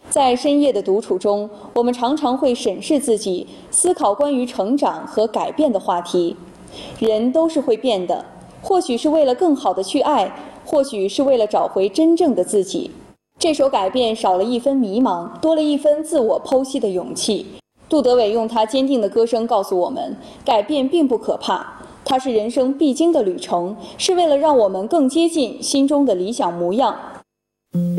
在深夜的独处中，我们常常会审视自己，思考关于成长和改变的话题。人都是会变的，或许是为了更好的去爱，或许是为了找回真正的自己。这首改变少了一分迷茫，多了一分自我剖析的勇气。杜德伟用他坚定的歌声告诉我们，改变并不可怕，它是人生必经的旅程，是为了让我们更接近心中的理想模样。